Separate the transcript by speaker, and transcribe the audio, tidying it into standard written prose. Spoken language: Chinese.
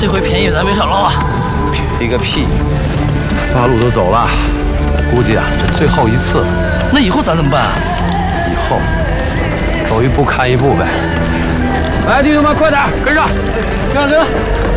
Speaker 1: 这回便宜咱没少捞啊！
Speaker 2: 便宜个屁！八路都走了，估计啊这最后一次了。
Speaker 1: 那以后咱怎么办啊？
Speaker 2: 以后走一步看一步呗。来，弟兄们，快点跟上，跟上！